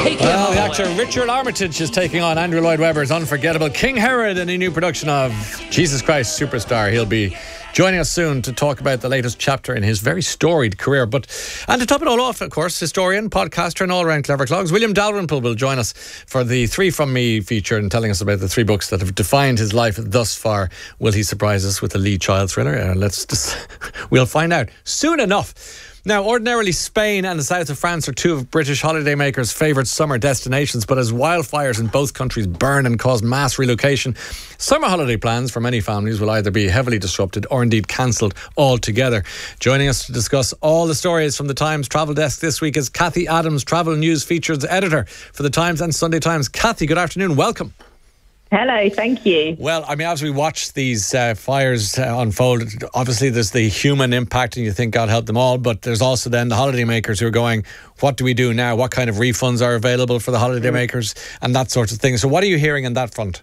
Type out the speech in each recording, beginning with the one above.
Well, the actor Richard Armitage is taking on Andrew Lloyd Webber's unforgettable King Herod in a new production of Jesus Christ Superstar. He'll be joining us soon to talk about the latest chapter in his very storied career. And to top it all off, of course, historian, podcaster and all-round clever clogs, William Dalrymple will join us for the Three From Me feature and telling us about the 3 books that have defined his life thus far. Will he surprise us with a Lee Child thriller? We'll find out soon enough. Now, ordinarily Spain and the south of France are 2 of British holidaymakers' favourite summer destinations, but as wildfires in both countries burn and cause mass relocation, summer holiday plans for many families will either be heavily disrupted or indeed cancelled altogether. Joining us to discuss all the stories from the Times travel desk this week is Cathy Adams, Travel News Features Editor for the Times and Sunday Times. Cathy, good afternoon. Welcome. Hello, thank you. Well, I mean, as we watch these fires unfold, obviously there's the human impact and you think God help them all, but there's also then the holidaymakers who are going, what do we do now? What kind of refunds are available for the holidaymakers and that sort of thing? So what are you hearing on that front?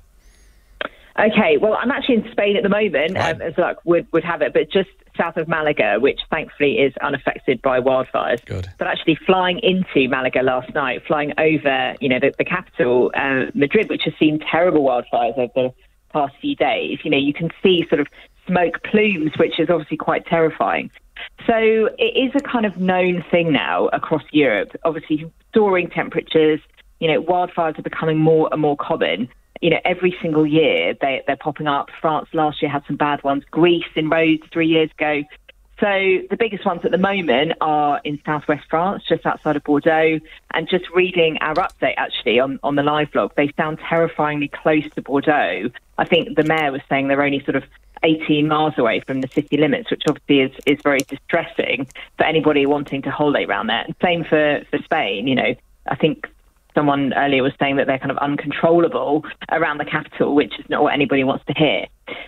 Okay, well, I'm actually in Spain at the moment, right. As luck would have it, but just south of Malaga, which thankfully is unaffected by wildfires. Good. But actually flying into Malaga last night, flying over, the capital, Madrid, which has seen terrible wildfires over the past few days, you can see sort of smoke plumes, which is obviously quite terrifying. So it is a kind of known thing now across Europe. Obviously, soaring temperatures, wildfires are becoming more and more common. Every single year they're popping up. France last year had some bad ones. Greece in Rhodes 3 years ago. So the biggest ones at the moment are in southwest France, just outside of Bordeaux. And just reading our update, actually, on the live blog, they sound terrifyingly close to Bordeaux. I think the mayor was saying they're only sort of 18 miles away from the city limits, which obviously is very distressing for anybody wanting to holiday around there. And same for Spain. I think someone earlier was saying that they're kind of uncontrollable around the capital, which is not what anybody wants to hear.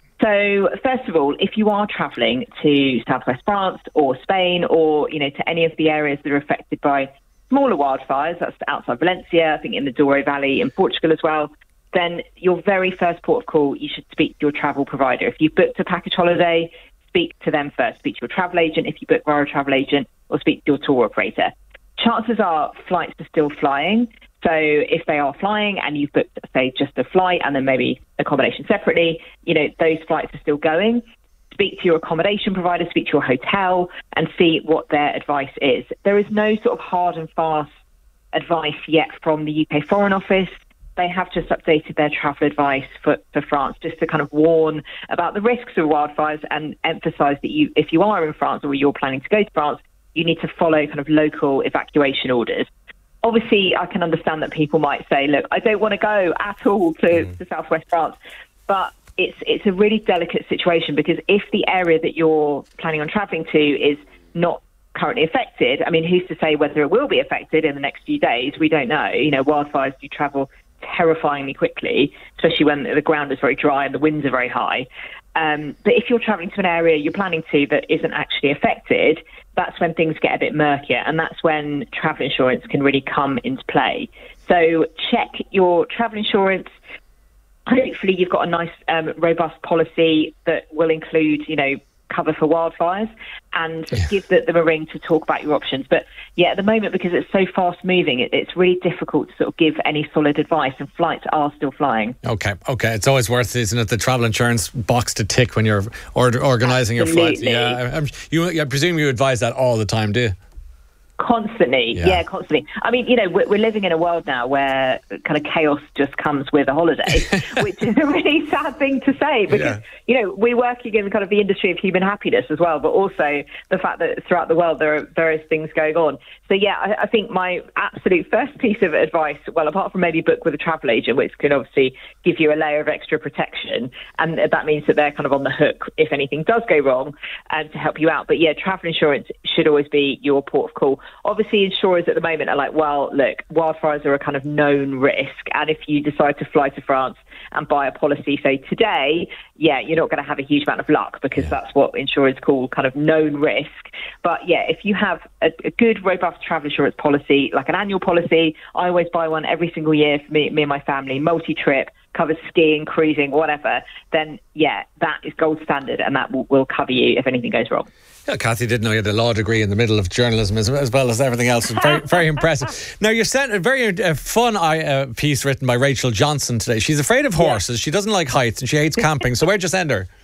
So, first of all, if you are travelling to southwest France or Spain or, to any of the areas that are affected by smaller wildfires, that's outside Valencia, I think in the Douro Valley in Portugal as well, then your very first port of call, you should speak to your travel provider. If you've booked a package holiday, speak to them first. Speak to your travel agent if you book via a travel agent, or speak to your tour operator. Chances are flights are still flying. So if they are flying and you've booked, say, just a flight and then maybe accommodation separately, those flights are still going. Speak to your accommodation provider, speak to your hotel and see what their advice is. There is no sort of hard and fast advice yet from the UK Foreign Office. They have just updated their travel advice for France just to kind of warn about the risks of wildfires and emphasise that if you are in France or you're planning to go to France, you need to follow kind of local evacuation orders. Obviously, I can understand that people might say, look, I don't want to go at all to southwest France. But it's a really delicate situation because if the area that you're planning on travelling to is not currently affected, I mean, who's to say whether it will be affected in the next few days? We don't know. Wildfires do travel terrifyingly quickly, especially when the ground is very dry and the winds are very high. But if you're travelling to an area you're planning to that isn't actually affected, that's when things get a bit murkier, and that's when travel insurance can really come into play. So check your travel insurance. Hopefully you've got a nice, robust policy that will include, cover for wildfires, and give them a ring to talk about your options. But yeah, at the moment, because it's so fast moving, it's really difficult to sort of give any solid advice, and flights are still flying. Okay. It's always worth, isn't it, the travel insurance box to tick when you're organising your flights. Yeah, I presume you advise that all the time, do you? Constantly, constantly. I mean, we're living in a world now where kind of chaos just comes with a holiday, which is a really sad thing to say because, we're working in kind of the industry of human happiness as well, but also the fact that throughout the world there are various things going on. So, I think my absolute first piece of advice, well, apart from maybe book with a travel agent, which can obviously give you a layer of extra protection, and that means that they're kind of on the hook if anything does go wrong and to help you out. But travel insurance should always be your port of call. Obviously, insurers at the moment are like, well, look, wildfires are a kind of known risk. And if you decide to fly to France and buy a policy, say today, you're not going to have a huge amount of luck because that's what insurers call kind of known risk. But if you have a good, robust travel insurance policy, like an annual policy, I always buy one every single year for me and my family, multi-trip, covers skiing, cruising, whatever, then that is gold standard and that will cover you if anything goes wrong. Yeah, Kathy didn't know you had a law degree in the middle of journalism as well as everything else. Very, very impressive. Now, you sent a very fun piece written by Rachel Johnson today. She's afraid of horses. She doesn't like heights and she hates camping. So where'd you send her?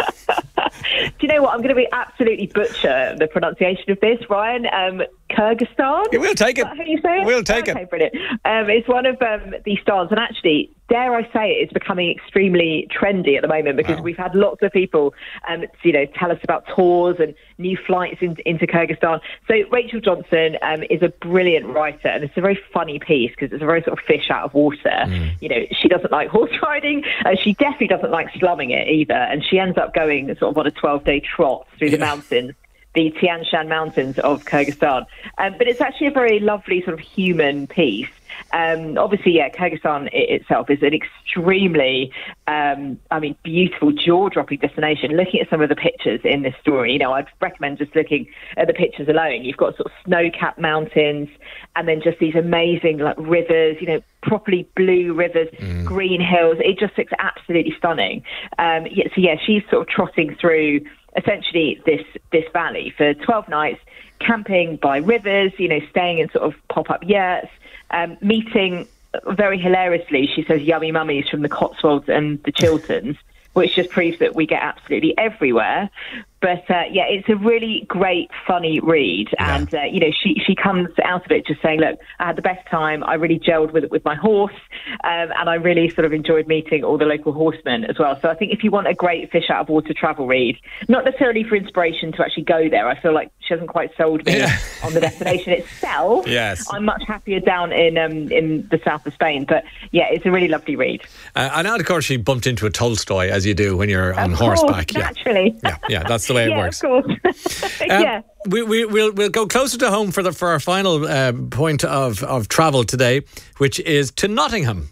Do you know what? I'm going to be absolutely butcher the pronunciation of this, Ryan. Kyrgyzstan? Yeah, we'll take it. Is that how you say it? We'll take it. Okay, brilliant. It's one of the stars, and actually, dare I say it, it's becoming extremely trendy at the moment because we've had lots of people, tell us about tours and new flights into Kyrgyzstan. So Rachel Johnson is a brilliant writer, and it's a very funny piece because it's a very sort of fish out of water. You know, she doesn't like horse riding. She definitely doesn't like slumming it either, and she ends up going sort of on a 12-day trot through the mountains, the Tian Shan Mountains of Kyrgyzstan. But it's actually a very lovely sort of human piece. Obviously, Kyrgyzstan itself is an extremely, beautiful, jaw-dropping destination. Looking at some of the pictures in this story, I'd recommend just looking at the pictures alone. You've got sort of snow-capped mountains and then just these amazing rivers, properly blue rivers, green hills. It just looks absolutely stunning. She's sort of trotting through essentially this valley for 12 nights, camping by rivers, staying in sort of pop-up yurts, meeting, very hilariously, she says, yummy mummies from the Cotswolds and the Chilterns, which just proves that we get absolutely everywhere. But, it's a really great, funny read. Yeah. And, she comes out of it just saying, look, I had the best time. I really gelled with my horse. And I really sort of enjoyed meeting all the local horsemen as well. So I think if you want a great fish out of water travel read, not necessarily for inspiration to actually go there, I feel like she hasn't quite sold me on the destination itself. Yes. I'm much happier down in the south of Spain. But, it's a really lovely read. And of course, she bumped into a Tolstoy, as you do when you're on horseback. Naturally. Yeah, that's the way it works. Of course. We'll go closer to home for our final point of travel today, which is to Nottingham.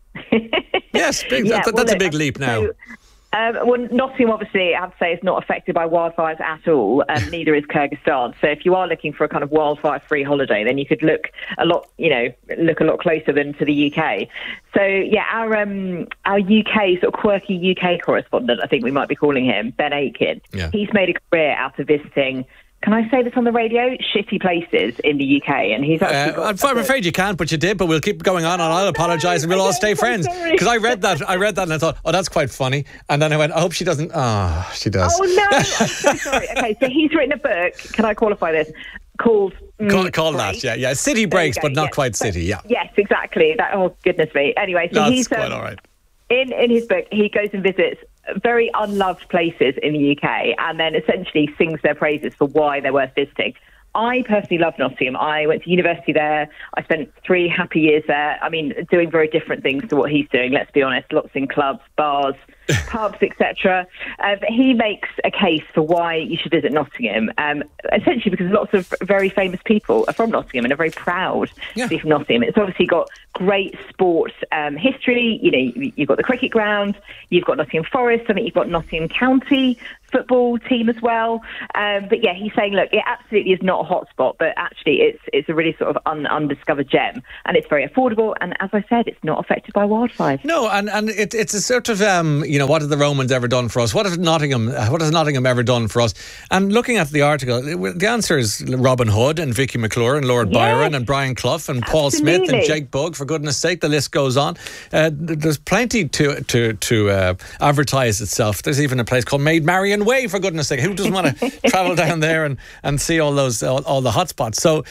Yes, that's a big leap now. Nottingham, obviously, I have to say, is not affected by wildfires at all. Neither is Kyrgyzstan. So if you are looking for a kind of wildfire-free holiday, then you could look a lot closer than to the UK. So our UK sort of quirky UK correspondent, I think we might be calling him, Ben Aitken. Yeah. He's made a career out of visiting. Can I say this on the radio? Shitty places in the UK, and he's actually. I'm afraid you can't, but you did. But we'll keep going on, and I'll apologise, and we'll all stay friends. Because I read that, and I thought, oh, that's quite funny. And then I went, I hope she doesn't. Oh, she does. Oh no, I'm so sorry. Okay, so he's written a book. Can I qualify this? Called call that, yeah. City Breaks, but not quite city. Yeah. Yes, exactly. Oh goodness me. Anyway, so he's quite all right. In his book, he goes and visits very unloved places in the UK and then essentially sings their praises for why they're worth visiting. I personally love Nottingham. I went to university there. I spent 3 happy years there. I mean, doing very different things to what he's doing, let's be honest. Lots in clubs, bars, pubs, etc. But he makes a case for why you should visit Nottingham, essentially because lots of very famous people are from Nottingham and are very proud to be from Nottingham. It's obviously got great sports history. You've got the cricket ground, you've got Nottingham Forest, I think you've got Nottingham County football team as well. But he's saying, look, it absolutely is not a hotspot, but actually it's a really sort of undiscovered gem, and it's very affordable. And as I said, it's not affected by wildfires. No, and it's a sort of what have the Romans ever done for us? What has Nottingham ever done for us? And looking at the article, the answer is Robin Hood and Vicky McClure and Lord Byron and Brian Clough and Paul Smith and Jake Bugg. For goodness sake, the list goes on. There's plenty to advertise itself. There's even a place called Maid Marian Way, for goodness sake. Who doesn't want to travel down there and see all those all the hotspots? So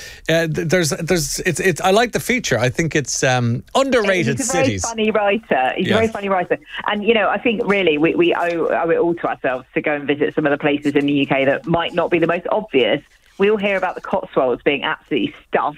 it's I like the feature. I think it's underrated cities. He's a very funny writer. He's a very funny writer, and I think really we owe it all to ourselves to go and visit some of the places in the UK that might not be the most obvious. We all hear about the Cotswolds being absolutely stuffed,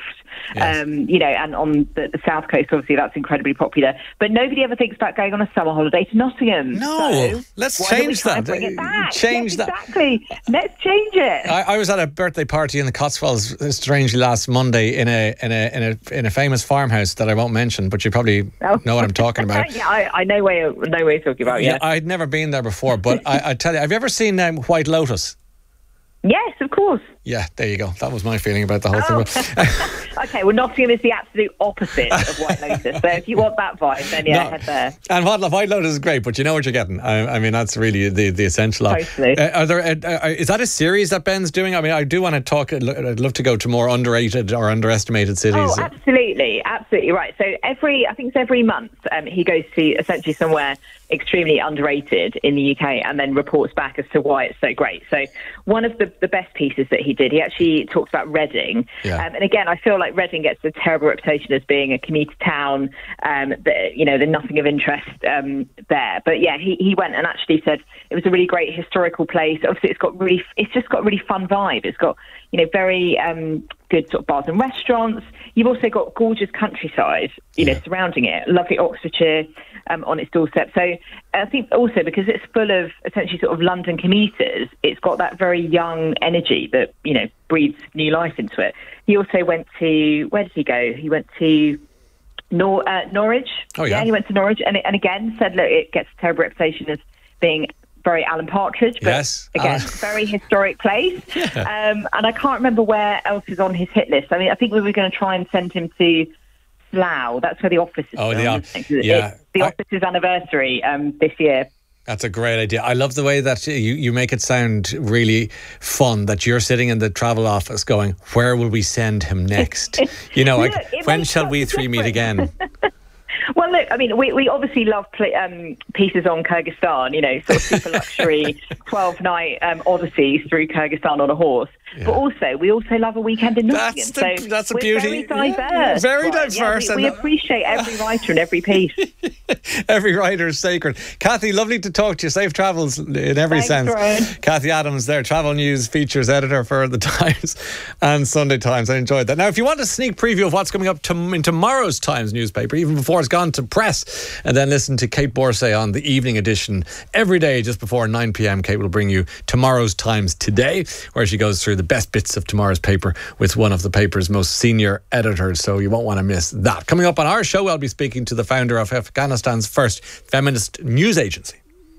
and on the south coast, obviously, that's incredibly popular. But nobody ever thinks about going on a summer holiday to Nottingham. No, let's change that. Bring it back. Change that. Exactly. Let's change it. I was at a birthday party in the Cotswolds, strangely, last Monday in a famous farmhouse that I won't mention, but you probably know what I'm talking about. I know where you're talking about. Yeah, I'd never been there before, but I tell you, have you ever seen White Lotus? Yes, of course. Yeah, there you go. That was my feeling about the whole thing. Okay, well, Nottingham is the absolute opposite of White Lotus. So if you want that vibe, then head there. And White Lotus is great, but you know what you're getting. I mean, that's really the essential of. Totally. Is that a series that Ben's doing? I mean, I do want to talk. I'd love to go to more underrated or underestimated cities. Oh, absolutely right. So I think it's every month, he goes to essentially somewhere extremely underrated in the UK and then reports back as to why it's so great. So one of the best pieces that he did, he actually talks about Reading. Yeah. And again, I feel like Reading gets a terrible reputation as being a commuter town, there's nothing of interest there. But yeah, he went and actually said it was a really great historical place. Obviously, it's just got a really fun vibe. It's got, very good sort of bars and restaurants. You've also got gorgeous countryside, surrounding it. Lovely Oxfordshire on its doorstep. So I think also because it's full of essentially sort of London commuters, it's got that very young energy that, breathes new life into it. He also went to, where did he go? He went to Norwich. Oh, yeah. He went to Norwich and again said, look, it gets a terrible reputation as being very Alan Partridge, but yes. Again, very historic place. Yeah. And I can't remember where else is on his hit list. I mean, I think we were going to try and send him to Slough. That's where The Office is. The Office's anniversary this year. That's a great idea. I love the way that you make it sound really fun, that you're sitting in the travel office going, where will we send him next? Look, when shall we three meet again? Well, look, I mean, we obviously love pieces on Kyrgyzstan, sort of super luxury 12-night odysseys through Kyrgyzstan on a horse. Yeah. But we also love a weekend in Nottingham. That's a we're beauty. Very diverse. Very diverse. Yeah, we appreciate every writer and every piece. Every writer is sacred. Kathy, lovely to talk to you. Safe travels in every sense. Ryan. Kathy Adams there, Travel News Features Editor for The Times and Sunday Times. I enjoyed that. Now, if you want a sneak preview of what's coming up in tomorrow's Times newspaper, even before it's gone to press, and then listen to Kate Borsay on the evening edition every day just before 9 p.m. Kate will bring you tomorrow's Times Today, where she goes through the best bits of tomorrow's paper with one of the paper's most senior editors, so you won't want to miss that. Coming up on our show, I'll be speaking to the founder of Afghanistan's first feminist news agency.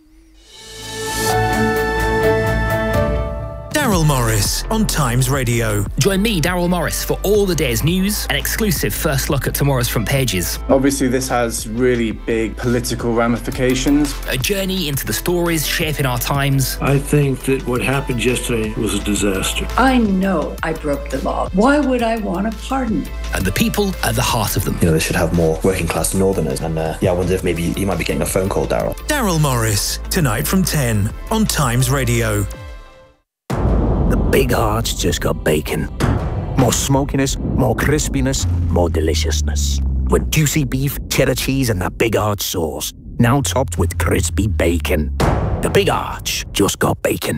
Daryl Morris on Times Radio. Join me, Daryl Morris, for all the day's news, an exclusive first look at tomorrow's front pages. Obviously, this has really big political ramifications. A journey into the stories shaping our times. I think that what happened yesterday was a disaster. I know I broke the law. Why would I want a pardon? And the people at the heart of them. They should have more working class northerners. And I wonder if maybe you might be getting a phone call, Daryl. Daryl Morris, tonight from 10 on Times Radio. The Big Heart's just got bacon. More smokiness, more crispiness, more deliciousness. With juicy beef, cheddar cheese and that Big Heart sauce. Now topped with crispy bacon. The Big Arch just got bacon.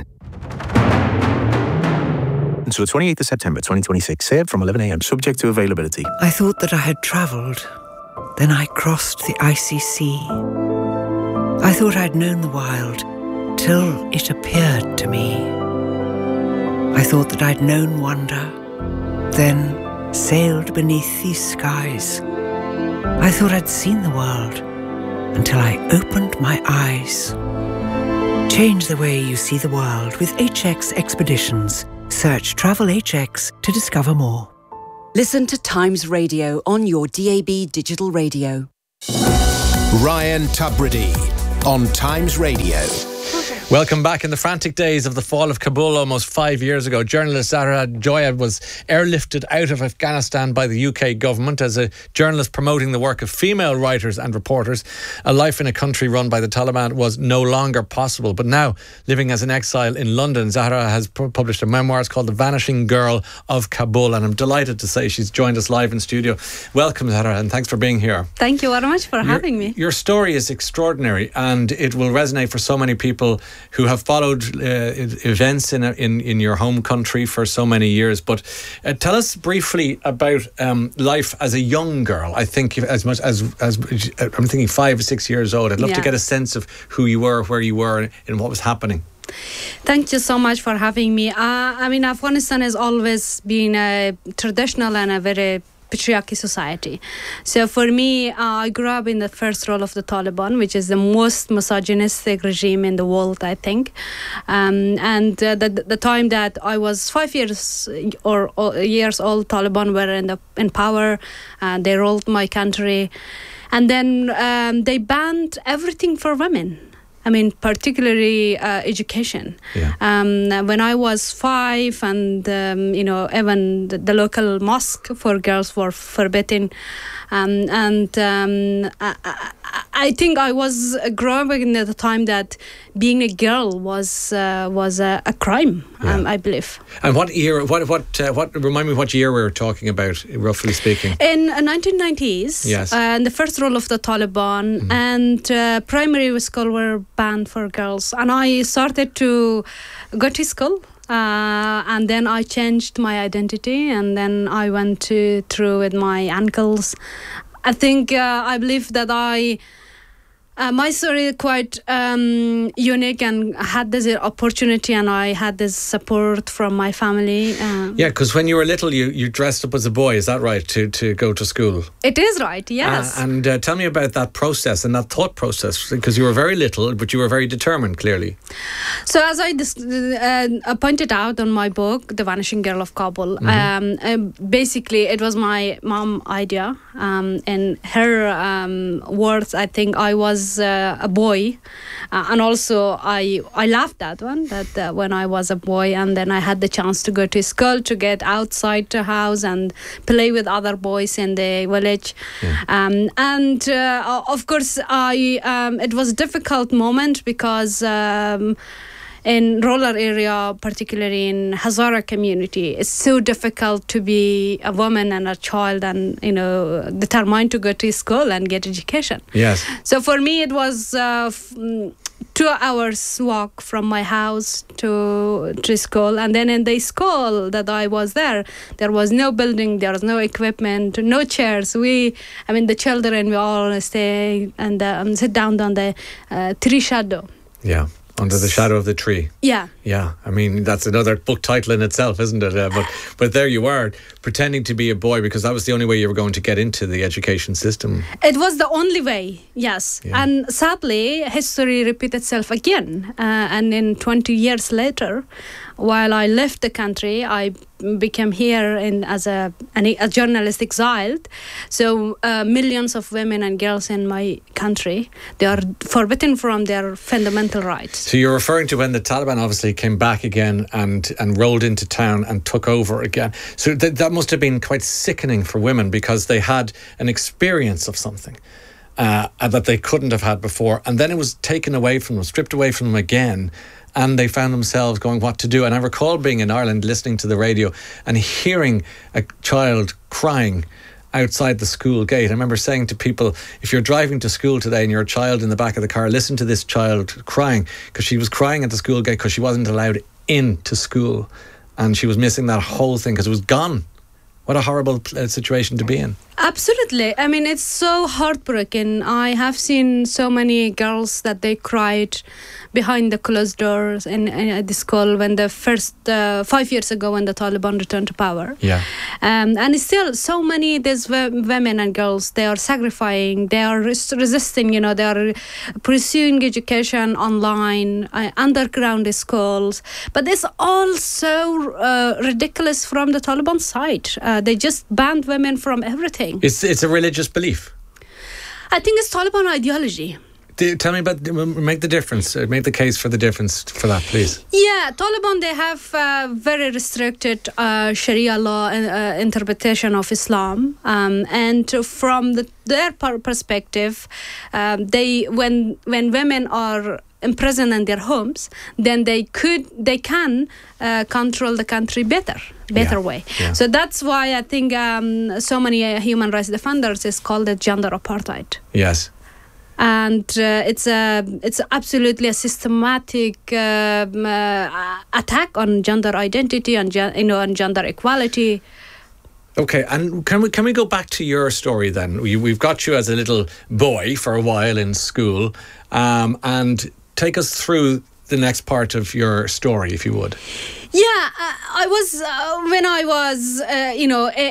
Until the 28th of September 2026, served from 11 a.m, subject to availability. I thought that I had travelled. Then I crossed the icy sea. I thought I'd known the wild, till it appeared to me. I thought that I'd known wonder, then sailed beneath these skies. I thought I'd seen the world, until I opened my eyes. Change the way you see the world with HX Expeditions. Search Travel HX to discover more. Listen to Times Radio on your DAB digital radio. Ryan Tubridy on Times Radio. Welcome back. In the frantic days of the fall of Kabul almost 5 years ago, journalist Zahra Joya was airlifted out of Afghanistan by the UK government as a journalist promoting the work of female writers and reporters. A life in a country run by the Taliban was no longer possible. But now, living as an exile in London, Zahra has published a memoir. It's called The Vanishing Girl of Kabul, and I'm delighted to say she's joined us live in studio. Welcome, Zahra, and thanks for being here. Thank you very much for having me. Your story is extraordinary, and it will resonate for so many people who have followed events in your home country for so many years. But tell us briefly about life as a young girl. I think as much as I'm thinking 5 or 6 years old. I'd love to get a sense of who you were, where you were, and what was happening. Thank you so much for having me. I mean, Afghanistan has always been a traditional and a very patriarchy society. So for me, I grew up in the first role of the Taliban, which is the most misogynistic regime in the world, I think. And the time that I was 5 years or years old, Taliban were in power. They ruled my country. And then they banned everything for women. I mean, particularly education. Yeah. When I was 5, and even the local mosque for girls were forbidden, I think I was growing at the time that being a girl was a crime. I believe. And what year? What? Remind me what year we were talking about, roughly speaking. In 1990s. Yes. And the first rule of the Taliban, and primary school were banned for girls, and I started to go to school. And then I changed my identity, and then I went through with my uncles. I think I believe that my story is quite unique, and I had this opportunity, and I had this support from my family. Yeah, because when you were little, you dressed up as a boy, is that right, to go to school? It is right, yes. And tell me about that process and that thought process, because you were very little, but you were very determined, clearly. So as I pointed out on my book, The Vanishing Girl of Kabul, basically it was my mom idea. In her words, I think I was a boy, and also I laughed at that when I was a boy, and then I had the chance to go to school, to get outside the house and play with other boys in the village. And of course it was a difficult moment because in rural area, particularly in Hazara community, it's so difficult to be a woman and a child and, determined to go to school and get education. Yes. So for me, it was 2 hours walk from my house to school. And then in the school that I was there was no building, there was no equipment, no chairs. The children, we all stay and sit down on the tree shadow. Yeah. Under the shadow of the tree. Yeah. Yeah. I mean, that's another book title in itself, isn't it? But there you are, pretending to be a boy, because that was the only way you were going to get into the education system. It was the only way, yes. Yeah. And sadly, history repeats itself again. And in 20 years later, while I left the country, I became here as a journalist exiled. So millions of women and girls in my country, they are forbidden from their fundamental rights. So you're referring to when the Taliban obviously came back again and rolled into town and took over again. So that must have been quite sickening for women, because they had an experience of something that they couldn't have had before. And then it was taken away from them, stripped away from them again. And they found themselves going, what to do? And I recall being in Ireland, listening to the radio and hearing a child crying outside the school gate. I remember saying to people, if you're driving to school today and you're a child in the back of the car, listen to this child crying, because she was crying at the school gate because she wasn't allowed into school. And she was missing that whole thing because it was gone. What a horrible situation to be in. Absolutely. I mean, it's so heartbreaking. I have seen so many girls that they cried behind the closed doors in the school when the first 5 years ago when the Taliban returned to power. Yeah. And still so many these women and girls, they are sacrificing, they are resisting, they are pursuing education online, underground schools. But it's all so ridiculous from the Taliban side. They just banned women from everything. It's a religious belief. I think it's Taliban ideology. Tell me about, make the difference, make the case for the difference for that, please. Yeah, Taliban, they have very restricted Sharia law interpretation of Islam. And from their perspective, when women are imprisoned in their homes, then they can control the country better way. Yeah. So that's why I think so many human rights defenders is called it gender apartheid. Yes. And it's absolutely a systematic attack on gender identity and on gender equality. Okay, and can we go back to your story then? We've got you as a little boy for a while in school, and take us through the next part of your story, if you would. I was when I was in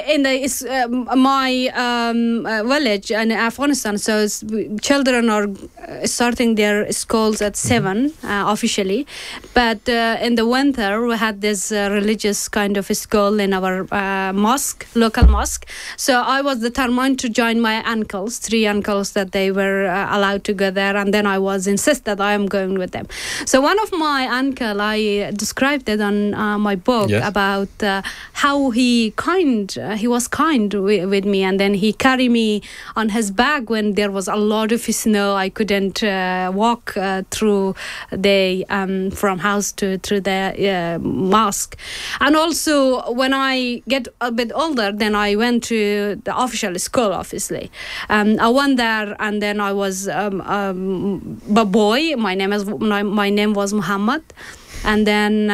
my village in Afghanistan. So children are starting their schools at 7 officially, but in the winter we had this religious kind of school in our local mosque. So I was determined to join my uncles, 3 uncles that they were allowed to go there, and then I was insisted I am going with them. So one of my uncle, I described it on my book about how he was kind with me, and then he carried me on his back when there was a lot of snow. I couldn't walk through the from house to through the mosque. And also when I get a bit older, then I went to the official school. Obviously, I went there, and then I was a boy. My name was Muhammad. And then,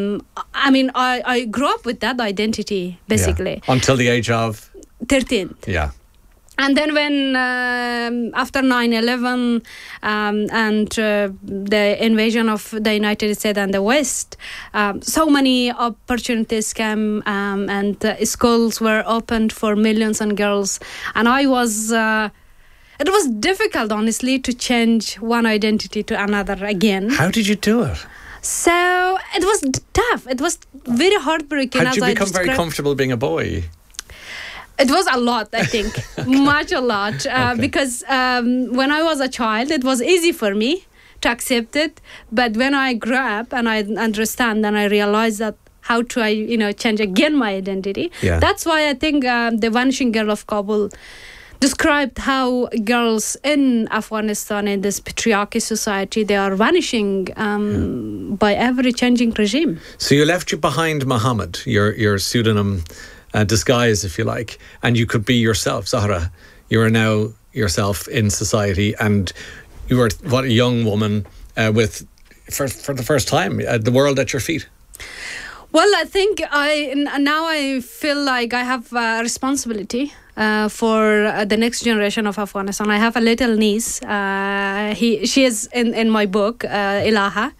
I grew up with that identity, basically. Yeah. Until the age of? 13. Yeah. And then when, after 9/11 and the invasion of the United States and the West, so many opportunities came, and schools were opened for millions of girls. And I was... it was difficult, honestly, to change one identity to another again. How did you do it? So it was tough. It was very heartbreaking. How did you become very comfortable being a boy? It was a lot, I think. Much a lot. Because when I was a child, it was easy for me to accept it. But when I grew up and I understand, and I realized that how to change again my identity. Yeah. That's why I think The Vanishing Girl of Kabul described how girls in Afghanistan, in this patriarchy society, they are vanishing by every changing regime. So you left behind Muhammad, your pseudonym disguise, if you like, and you could be yourself, Zahra. You are now yourself in society, and you were a young woman with, for the first time, the world at your feet. Well, I think I feel like I have a responsibility for the next generation of Afghanistan. I have a little niece. She is in my book, Ilaha.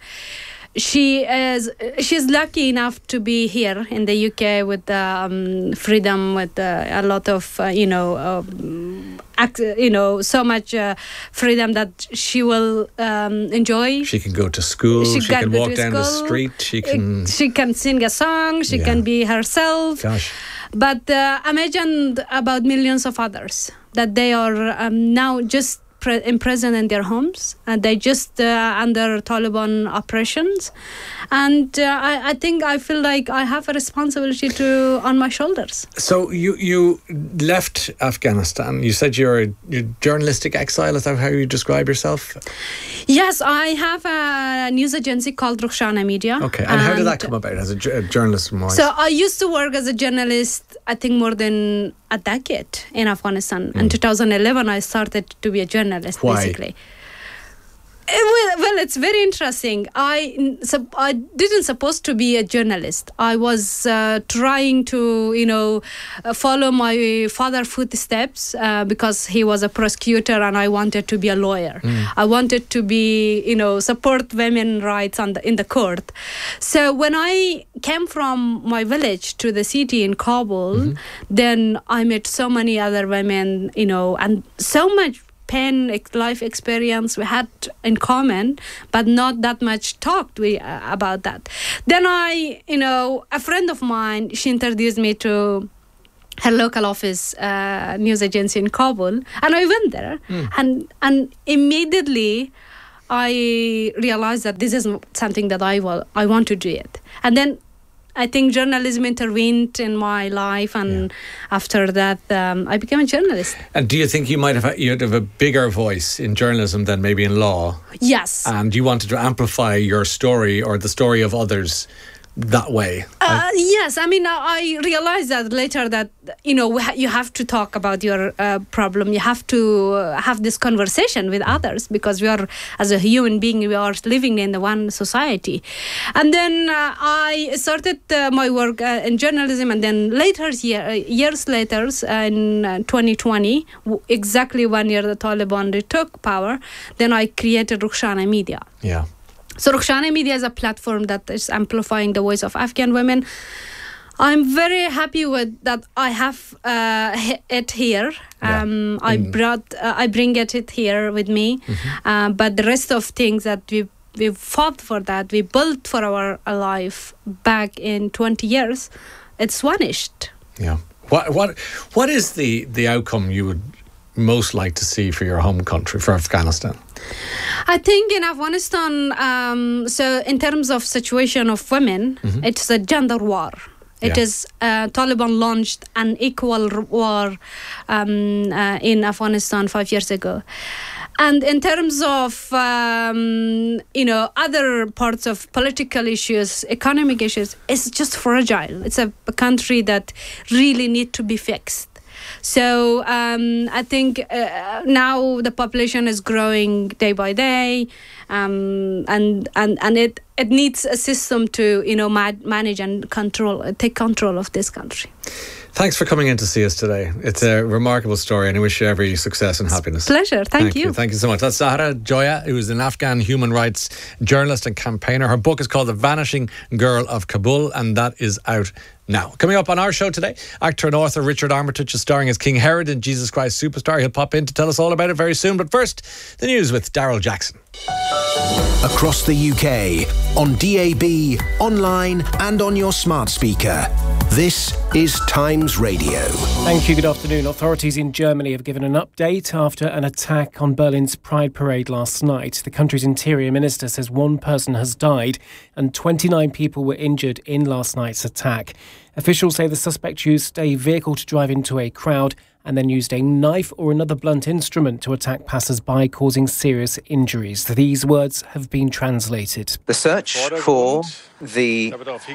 She's lucky enough to be here in the UK with freedom, with a lot of so much freedom that she will enjoy. She can go to school. She can walk down the street. She can sing a song. She can be herself. Gosh. But imagine about millions of others that they are now just imprisoned in their homes, and they just under Taliban oppressions, and I think I feel like I have a responsibility on my shoulders. So you left Afghanistan. You said you're a journalistic exile. Is that how you describe yourself? Yes, I have a news agency called Rukhshana Media. Okay, and how did that come about as a journalist? So I used to work as a journalist, I think more than a decade in Afghanistan. In 2011, I started to be a journalist. Why? Basically. Well, it's very interesting. I didn't supposed to be a journalist. I was trying to, follow my father's footsteps because he was a prosecutor, and I wanted to be a lawyer. I wanted to be, support women's rights in the court. So when I came from my village to the city in Kabul, then I met so many other women, and so much life experience we had in common, but not that much talked about that. Then a friend of mine, she introduced me to her local office news agency in Kabul, and I went there, and immediately I realized that this is something that I want to do it. And then I think journalism intervened in my life, and after that, I became a journalist. And do you think you'd have a bigger voice in journalism than maybe in law? Yes. And you wanted to amplify your story or the story of others that way? Yes, I realized that later that you have to talk about your problem. You have to have this conversation with others, because we are, as a human being, we are living in the one society. And then I started my work in journalism, and then years later, in 2020, exactly 1 year the Taliban retook power, then I created Rukhshana Media. Yeah. So Rukhsana Media is a platform that is amplifying the voice of Afghan women. I'm very happy with that. I have it here. I bring it here with me. But the rest of things that we fought for, that we built for our life back in 20 years, it's vanished. Yeah. What is the outcome you would most like to see for your home country, for Afghanistan? I think in Afghanistan, so in terms of situation of women, it's a gender war. It is Taliban launched an equal war in Afghanistan 5 years ago. And in terms of, other parts of political issues, economic issues, it's just fragile. It's a country that really need to be fixed. So I think now the population is growing day by day, and it needs a system to manage and take control of this country. Thanks for coming in to see us today. It's a remarkable story, and I wish you every success and happiness. Pleasure. Thank you. Thank you so much. That's Zahra Joya, who is an Afghan human rights journalist and campaigner. Her book is called The Vanishing Girl of Kabul, and that is out now. Coming up on our show today, actor and author Richard Armitage is starring as King Herod in Jesus Christ Superstar. He'll pop in to tell us all about it very soon. But first, the news with Daryl Jackson. Across the UK, on DAB, online and on your smart speaker. This is Times Radio. Thank you. Good afternoon. Authorities in Germany have given an update after an attack on Berlin's Pride Parade last night. The country's interior minister says one person has died and 29 people were injured in last night's attack. Officials say the suspect used a vehicle to drive into a crowd and then used a knife or another blunt instrument to attack passers-by, causing serious injuries. These words have been translated. The search for the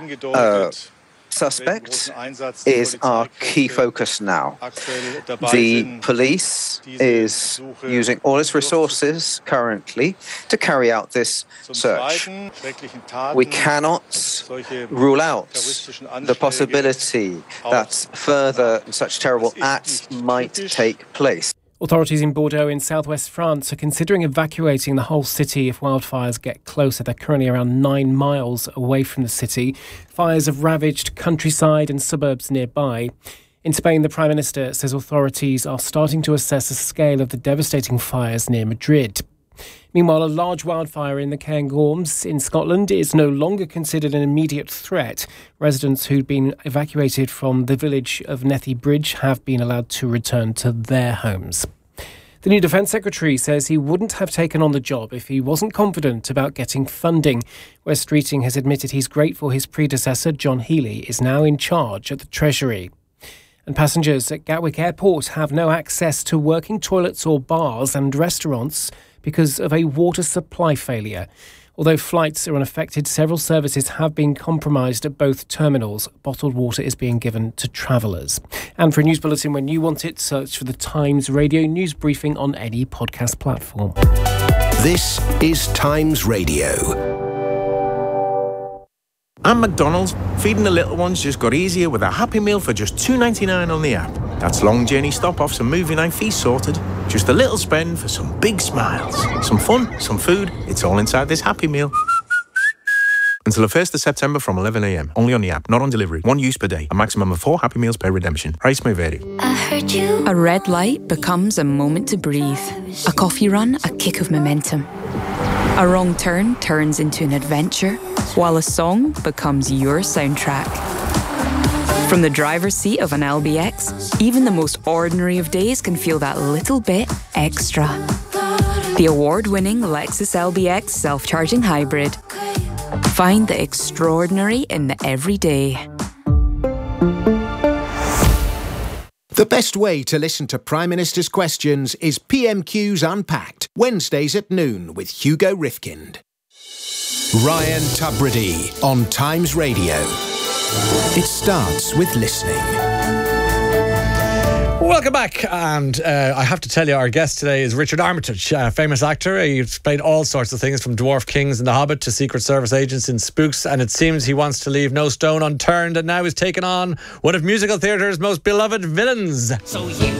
suspect is our key focus now. The police is using all its resources currently to carry out this search. We cannot rule out the possibility that further such terrible acts might take place. Authorities in Bordeaux in southwest France are considering evacuating the whole city if wildfires get closer. They're currently around 9 miles away from the city. Fires have ravaged countryside and suburbs nearby. In Spain, the Prime Minister says authorities are starting to assess the scale of the devastating fires near Madrid. Meanwhile, a large wildfire in the Cairngorms in Scotland is no longer considered an immediate threat. Residents who'd been evacuated from the village of Nethy Bridge have been allowed to return to their homes. The new Defence Secretary says he wouldn't have taken on the job if he wasn't confident about getting funding. Wes Streeting has admitted he's grateful his predecessor, John Healey, is now in charge at the Treasury. And passengers at Gatwick Airport have no access to working toilets or bars and restaurants because of a water supply failure. Although flights are unaffected, several services have been compromised at both terminals. Bottled water is being given to travellers. And for a news bulletin when you want it, search for the Times Radio News Briefing on any podcast platform. This is Times Radio. At McDonald's, feeding the little ones just got easier with a Happy Meal for just $2.99 on the app. That's long journey stop-offs and movie night feast sorted. Just a little spend for some big smiles. Some fun, some food, it's all inside this Happy Meal. Until the 1st of September from 11 a.m. Only on the app, not on delivery. One use per day. A maximum of 4 Happy Meals per redemption. Price may vary. I heard you. A red light becomes a moment to breathe. A coffee run, a kick of momentum. A wrong turn turns into an adventure, while a song becomes your soundtrack. From the driver's seat of an LBX, even the most ordinary of days can feel that little bit extra. The award-winning Lexus LBX self-charging hybrid. Find the extraordinary in the everyday. The best way to listen to Prime Minister's questions is PMQ's Unpacked, Wednesdays at noon with Hugo Rifkind. Ryan Tubridy on Times Radio. It starts with listening. Welcome back, and I have to tell you, our guest today is Richard Armitage, a famous actor. He's played all sorts of things, from Dwarf Kings in The Hobbit to Secret Service agents in Spooks, and it seems he wants to leave no stone unturned, and now he's taken on one of musical theatre's most beloved villains. So